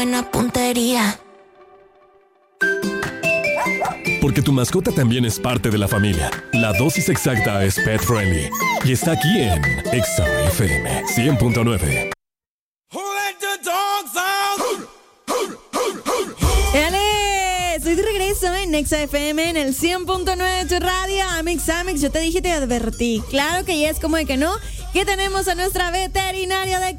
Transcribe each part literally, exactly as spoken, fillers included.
buena puntería. Porque tu mascota también es parte de la familia. La dosis exacta es Pet Friendly. Y está aquí en Exa F M cien punto nueve. ¡Dale! Estoy de regreso en Exa F M en el cien punto nueve de tu radio. Amix, Amix, yo te dije y te advertí. Claro que ya es como de que no. Que tenemos a nuestra veterinaria de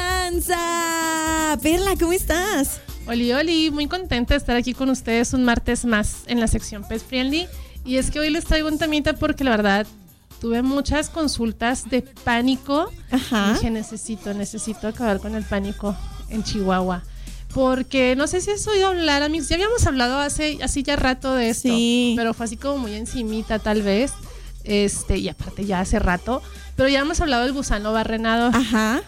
confianza. Perla, ¿cómo estás? Oli, oli, muy contenta de estar aquí con ustedes un martes más en la sección Pet Friendly. Y es que hoy les traigo un temita porque la verdad tuve muchas consultas de pánico. Ajá. Y dije, necesito, necesito acabar con el pánico en Chihuahua. Porque no sé si has oído hablar, amigos, ya habíamos hablado hace así ya rato de esto, sí. Pero fue así como muy encimita tal vez, este y aparte ya hace rato, pero ya hemos hablado del gusano barrenador. Ajá.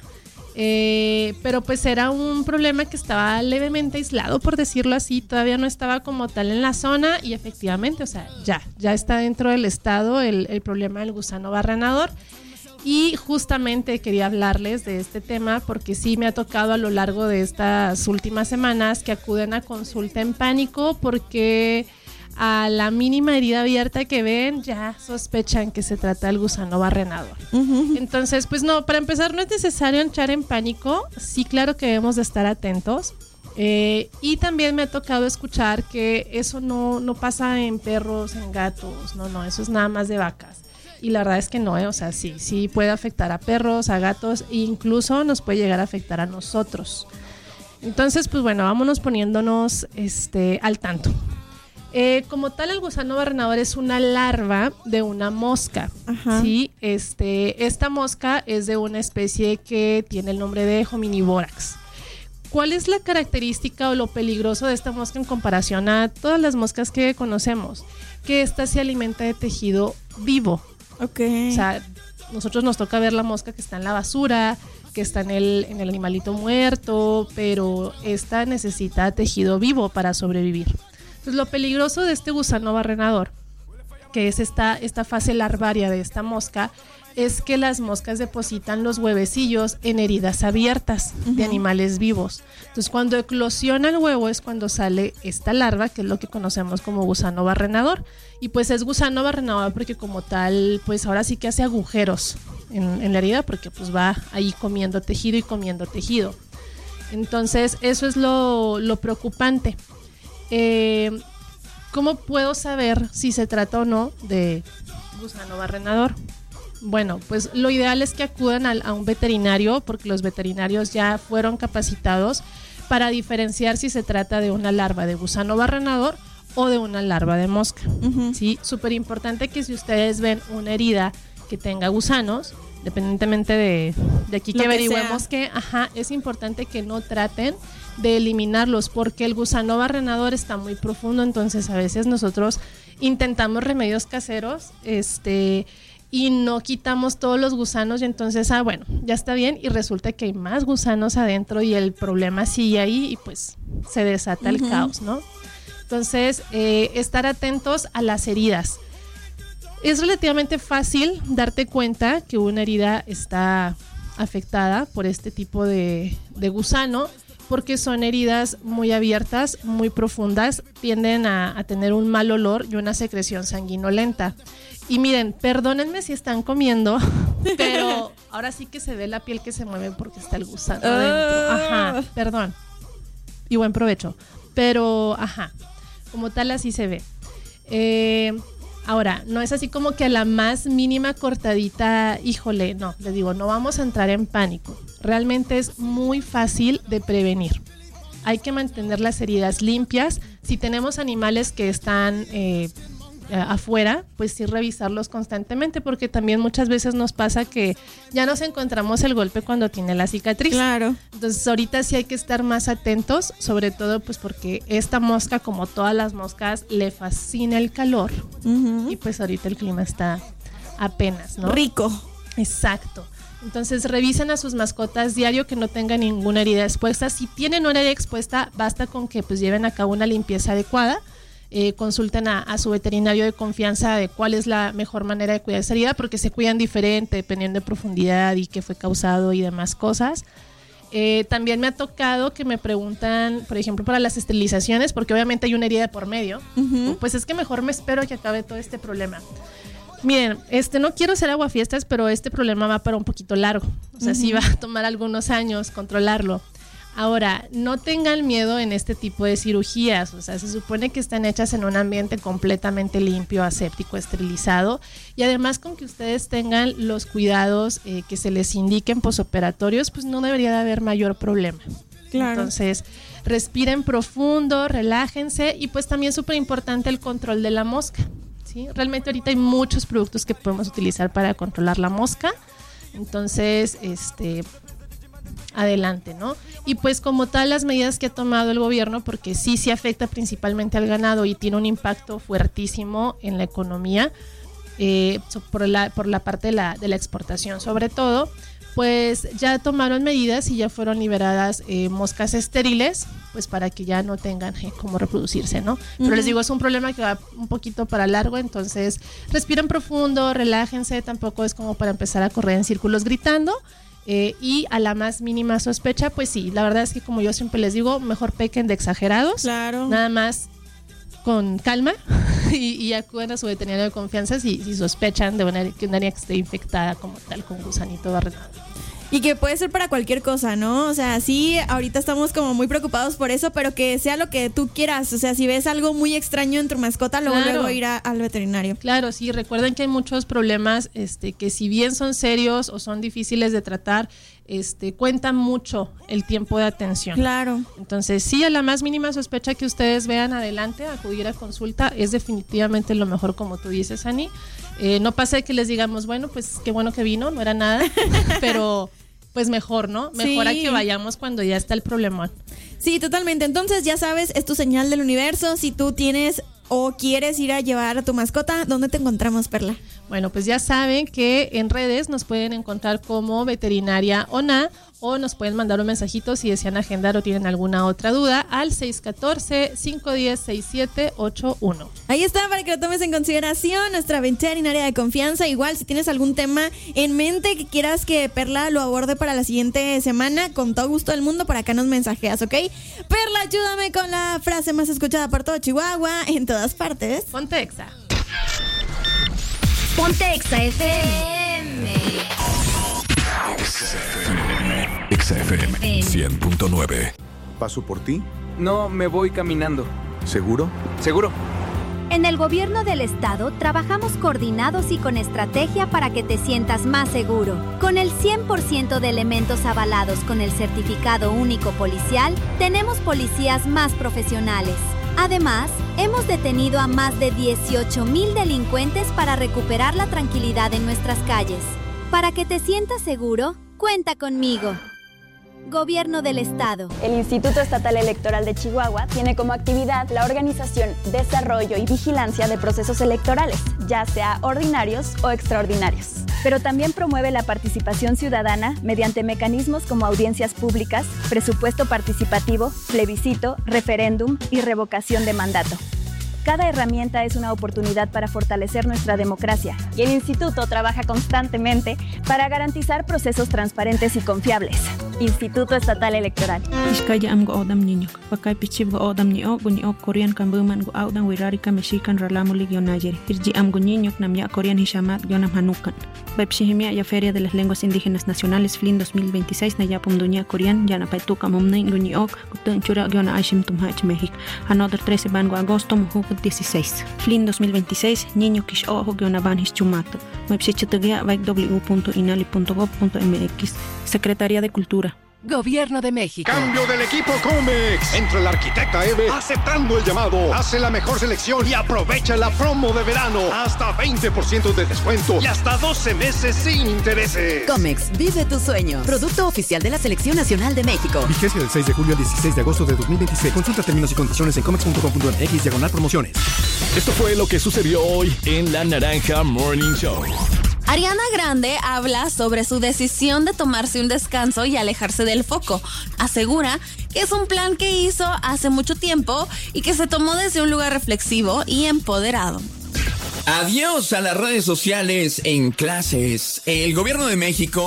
Eh, pero pues era un problema que estaba levemente aislado, por decirlo así, todavía no estaba como tal en la zona y efectivamente, o sea, ya, ya está dentro del estado el, el problema del gusano barrenador. Y justamente quería hablarles de este tema porque sí me ha tocado a lo largo de estas últimas semanas que acuden a consulta en pánico porque a la mínima herida abierta que ven ya sospechan que se trata del gusano barrenador. Uh-huh. Entonces, pues no, para empezar no es necesario entrar en pánico, sí claro que debemos de estar atentos. Eh, y también me ha tocado escuchar que eso no, no pasa en perros, en gatos, no, no, eso es nada más de vacas. Y la verdad es que no, ¿eh? O sea, sí, sí puede afectar a perros, a gatos e incluso nos puede llegar a afectar a nosotros. Entonces, pues bueno, vámonos poniéndonos este, al tanto. Eh, como tal, el gusano barrenador es una larva de una mosca. Ajá. ¿Sí? Este, esta mosca es de una especie que tiene el nombre de Hominivorax. ¿Cuál es la característica o lo peligroso de esta mosca en comparación a todas las moscas que conocemos? Que esta se alimenta de tejido vivo. Okay. O sea, nosotros nos toca ver la mosca que está en la basura, que está en el, en el animalito muerto, pero esta necesita tejido vivo para sobrevivir. Entonces, lo peligroso de este gusano barrenador, que es esta, esta fase larvaria de esta mosca, es que las moscas depositan los huevecillos en heridas abiertas uh-huh. de animales vivos. Entonces, cuando eclosiona el huevo es cuando sale esta larva, que es lo que conocemos como gusano barrenador. Y pues es gusano barrenador porque como tal, pues ahora sí que hace agujeros en, en la herida porque pues va ahí comiendo tejido y comiendo tejido. Entonces, eso es lo, lo preocupante. Eh, ¿Cómo puedo saber si se trata o no de gusano barrenador? Bueno, pues lo ideal es que acudan a, a un veterinario porque los veterinarios ya fueron capacitados para diferenciar si se trata de una larva de gusano barrenador o de una larva de mosca. Uh-huh. Sí, súper importante que si ustedes ven una herida que tenga gusanos, independientemente de, de aquí que, que averigüemos que, ajá, es importante que no traten de eliminarlos porque el gusano barrenador está muy profundo, entonces a veces nosotros intentamos remedios caseros, este... y no quitamos todos los gusanos y entonces, ah, bueno, ya está bien y resulta que hay más gusanos adentro y el problema sigue ahí y pues se desata uh-huh. el caos, ¿no? Entonces, eh, estar atentos a las heridas. Es relativamente fácil darte cuenta que una herida está afectada por este tipo de, de gusano porque son heridas muy abiertas, muy profundas, tienden a, a tener un mal olor y una secreción sanguinolenta. Y miren, perdónenme si están comiendo, pero ahora sí que se ve la piel que se mueve porque está el gusano uh. adentro. Ajá, perdón. Y buen provecho. Pero, ajá, como tal así se ve. Eh, ahora, no es así como que a la más mínima cortadita, híjole, no, les digo, no vamos a entrar en pánico. Realmente es muy fácil de prevenir. Hay que mantener las heridas limpias. Si tenemos animales que están... Eh, afuera, pues sí revisarlos constantemente porque también muchas veces nos pasa que ya nos encontramos el golpe cuando tiene la cicatriz. Claro. Entonces ahorita sí hay que estar más atentos, sobre todo pues porque esta mosca, como todas las moscas, le fascina el calor uh-huh. y pues ahorita el clima está apenas, ¿no? Rico. Exacto. Entonces revisen a sus mascotas diario que no tengan ninguna herida expuesta. Si tienen una herida expuesta, basta con que pues lleven a cabo una limpieza adecuada. Eh, consulten a, a su veterinario de confianza de cuál es la mejor manera de cuidar esa herida porque se cuidan diferente dependiendo de profundidad y qué fue causado y demás cosas. Eh, también me ha tocado que me preguntan, por ejemplo, para las esterilizaciones, porque obviamente hay una herida de por medio, uh-huh. pues es que mejor me espero a que acabe todo este problema. Miren, este, no quiero hacer aguafiestas, pero este problema va para un poquito largo. O sea, uh-huh. sí va a tomar algunos años controlarlo. Ahora, no tengan miedo en este tipo de cirugías, o sea, se supone que están hechas en un ambiente completamente limpio, aséptico, esterilizado, y además con que ustedes tengan los cuidados eh, que se les indiquen posoperatorios, pues no debería de haber mayor problema. Claro. Entonces, respiren profundo, relájense, y pues también súper importante el control de la mosca, ¿sí? Realmente ahorita hay muchos productos que podemos utilizar para controlar la mosca, entonces, este... adelante, ¿no? Y pues como tal las medidas que ha tomado el gobierno, porque sí se sí afecta principalmente al ganado y tiene un impacto fuertísimo en la economía eh, por, la, por la parte de la, de la exportación sobre todo, pues ya tomaron medidas y ya fueron liberadas eh, moscas estériles, pues para que ya no tengan eh, cómo reproducirse, ¿no? Pero uh-huh. les digo, es un problema que va un poquito para largo, entonces respiren profundo, relájense, tampoco es como para empezar a correr en círculos gritando. Eh, y a la más mínima sospecha, pues sí, la verdad es que como yo siempre les digo, mejor pequen de exagerados, claro. nada más con calma y, y acuden a su veterinario de confianza si, si sospechan de una, que una área esté infectada como tal con gusanito barrenado. Y que puede ser para cualquier cosa, ¿no? O sea, sí, ahorita estamos como muy preocupados por eso, pero que sea lo que tú quieras. O sea, si ves algo muy extraño en tu mascota, luego, claro. luego ir a, al veterinario. Claro, sí, recuerden que hay muchos problemas este, que si bien son serios o son difíciles de tratar, este, cuentan mucho el tiempo de atención. Claro. Entonces, sí, a la más mínima sospecha que ustedes vean adelante, acudir a consulta es definitivamente lo mejor, como tú dices, Ani. Eh, no pasa que les digamos, bueno, pues qué bueno que vino, no era nada, pero pues mejor, ¿no? Mejor sí. a que vayamos cuando ya está el problemón. Sí, totalmente. Entonces, ya sabes, es tu señal del universo. Si tú tienes o quieres ir a llevar a tu mascota, ¿dónde te encontramos, Perla? Bueno, pues ya saben que en redes nos pueden encontrar como Veterinaria ONA, o nos pueden mandar un mensajito si desean agendar o tienen alguna otra duda al seis uno cuatro, cinco uno cero, seis siete ocho uno. Ahí está, para que lo tomes en consideración, nuestra veterinaria de confianza. Igual, si tienes algún tema en mente que quieras que Perla lo aborde para la siguiente semana, con todo gusto del mundo, por acá nos mensajeas, ¿ok? Perla, ayúdame con la frase más escuchada por todo Chihuahua, en todas partes. Ponte Exa. Ponte Exa F M. Exa F M cien punto nueve. ¿Paso por ti? No, me voy caminando. ¿Seguro? Seguro. En el gobierno del estado trabajamos coordinados y con estrategia para que te sientas más seguro. Con el cien por ciento de elementos avalados con el certificado único policial, tenemos policías más profesionales. Además, hemos detenido a más de dieciocho mil delincuentes para recuperar la tranquilidad en nuestras calles. Para que te sientas seguro, cuenta conmigo. Gobierno del Estado. El Instituto Estatal Electoral de Chihuahua tiene como actividad la organización, desarrollo y vigilancia de procesos electorales, ya sea ordinarios o extraordinarios. Pero también promueve la participación ciudadana mediante mecanismos como audiencias públicas, presupuesto participativo, plebiscito, referéndum y revocación de mandato. Cada herramienta es una oportunidad para fortalecer nuestra democracia y el Instituto trabaja constantemente para garantizar procesos transparentes y confiables. Instituto Estatal Electoral. Iskaya am go odam niño, pakay pichib go odam ni ok ni ok Korean kan buman go audan wirarika mexican ralamuli gionayeri. Irji am go niño namya Korean hishamat gionam hanukan. Bepshihimia ya Feria de las Lenguas Indígenas Nacionales F L I N dos mil veintiséis na yapum dunya Korean yana paituka momnain guni ok gutun chura giona ashim tumhach México. Another trece bango agosto muhu dieciséis. F L I N dos mil veintiséis niño kish ojo giona ban hischumato. Mepsichitugia vaik w punto inali punto gov punto m x. Secretaría de Cultura. Gobierno de México. Cambio del equipo Comex. Entra la arquitecta Eve aceptando el llamado. Hace la mejor selección y aprovecha la promo de verano. Hasta veinte por ciento de descuento y hasta doce meses sin intereses. Comex, vive tu sueño. Producto oficial de la Selección Nacional de México. Vigencia del seis de julio al dieciséis de agosto de dos mil veintiséis. Consulta términos y condiciones en comex punto com punto m x diagonal promociones. Esto fue lo que sucedió hoy en La Naranja Morning Show. Ariana Grande habla sobre su decisión de tomarse un descanso y alejarse del foco. Asegura que es un plan que hizo hace mucho tiempo y que se tomó desde un lugar reflexivo y empoderado. Adiós a las redes sociales en clases. El gobierno de México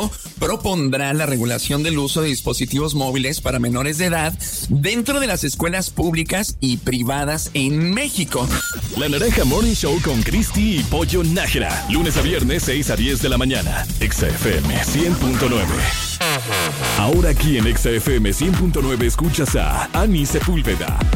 propondrá la regulación del uso de dispositivos móviles para menores de edad dentro de las escuelas públicas y privadas en México. La Naranja Morning Show con Cristi y Pollo Nájera. Lunes a viernes, seis a diez de la mañana. Exa F M cien punto nueve. Ahora aquí en Exa F M cien punto nueve escuchas a Ani Sepúlveda.